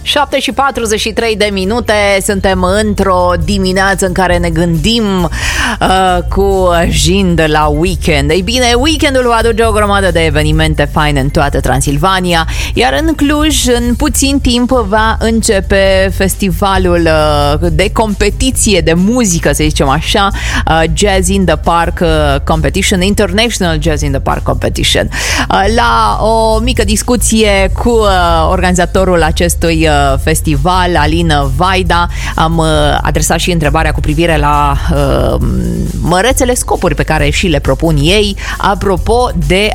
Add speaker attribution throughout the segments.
Speaker 1: 7:43, suntem într-o dimineață în care ne gândim cu ajind la weekend. Ei bine, weekendul va aduce o grămadă de evenimente faine în toată Transilvania, iar în Cluj, în puțin timp, va începe festivalul de competiție de muzică, să zicem așa, Jazz in the Park Competition, International Jazz in the Park Competition. La o mică discuție cu organizatorul acestui festival, Alin Vaida, am adresat și întrebarea cu privire la mărețele scopuri pe care și le propun ei apropo de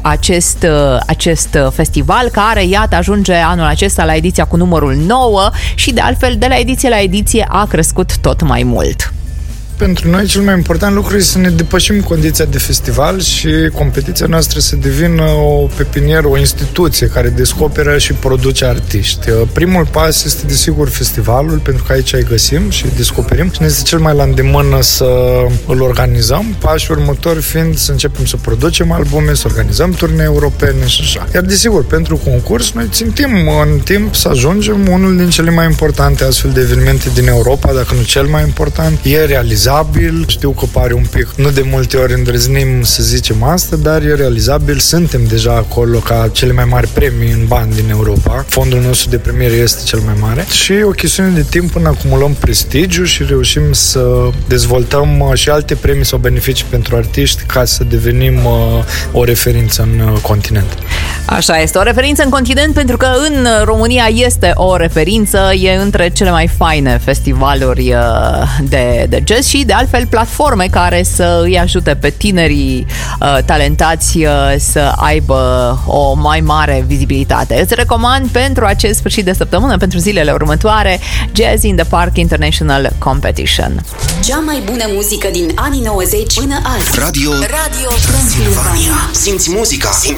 Speaker 1: acest festival care, iată, ajunge anul acesta la ediția cu numărul 9 și de altfel de la ediție la ediție a crescut tot mai mult.
Speaker 2: Pentru noi cel mai important lucru este să ne depășim condiția de festival și competiția noastră să devină o pepinieră, o instituție care descoperă și produce artiști. Primul pas este, desigur, festivalul, pentru că aici îi găsim și îi descoperim și ne este cel mai la îndemână să îl organizăm. Pașii următori fiind să începem să producem albume, să organizăm turnee europene și așa. Iar, desigur, pentru concurs, noi țintim în timp să ajungem unul din cele mai importante astfel de evenimente din Europa, dacă nu cel mai important. E realizabil. Știu că pare un pic, nu de multe ori îndrăznim să zicem asta, dar e realizabil. Suntem deja acolo ca cele mai mari premii în bani din Europa. Fondul nostru de premiere este cel mai mare și e o chestiune de timp până acumulăm prestigiu și reușim să dezvoltăm și alte premii sau beneficii pentru artiști ca să devenim o referință în continent.
Speaker 1: Așa este, o referință în continent, pentru că în România este o referință, e între cele mai faine festivaluri de jazz și, de altfel, platforme care să îi ajute pe tinerii talentați să aibă o mai mare vizibilitate. Îți recomand pentru acest sfârșit de săptămână, pentru zilele următoare, Jazz in the Park International Competition.
Speaker 3: Cea mai bună muzică din anii 90 până azi.
Speaker 4: Radio Transilvania. Simți muzica.